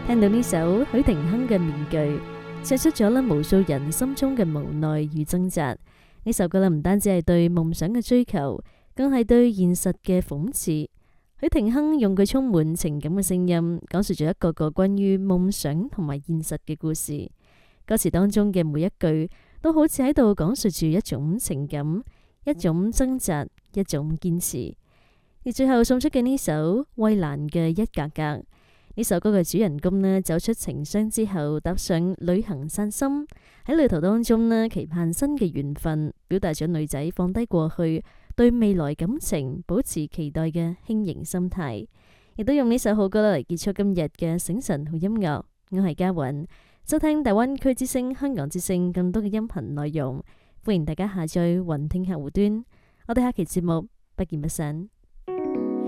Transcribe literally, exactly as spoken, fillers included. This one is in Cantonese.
聽到呢首許廷鏗嘅《面具》，寫出咗咧無數人心中嘅無奈與掙扎。呢首歌咧唔單止係對夢想嘅追求，更係對現實嘅諷刺。許廷鏗用佢充滿情感嘅聲音，講述咗一個個關於夢想同埋現實嘅故事。歌詞當中嘅每一句，都好似喺度講述住一種情感、一種掙扎、一種堅持。而最後送出嘅呢首衛蘭嘅《一格格》，呢首歌嘅主人公呢，走出情傷之後，踏上旅行散心，喺旅途當中呢，期盼新嘅緣分，表達咗女仔放低過去，對未來感情保持期待嘅輕盈心態。亦都用呢首好歌嚟結束今日嘅醒晨好音樂。我係嘉韻，收聽大灣區之聲、香港之聲更多嘅音頻內容，歡迎大家下載雲聽客戶端。我哋下期節目不見不散。